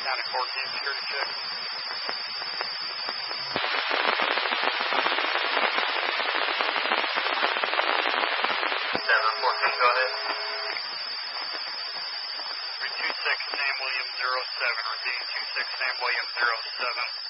County 14, security check. 714, go ahead. 326 Sam Williams 07, repeating 26 Sam Williams 07.